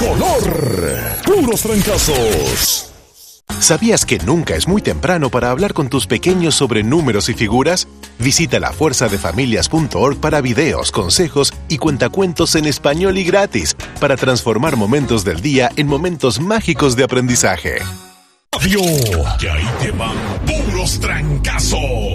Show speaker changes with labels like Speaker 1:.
Speaker 1: color. Puros trancazos.
Speaker 2: ¿Sabías que nunca es muy temprano para hablar con tus pequeños sobre números y figuras? Visita lafuerzadefamilias.org para videos, consejos y cuentacuentos en español y gratis para transformar momentos del día en momentos mágicos de aprendizaje.
Speaker 1: Radio, que ahí te van puros trancazos.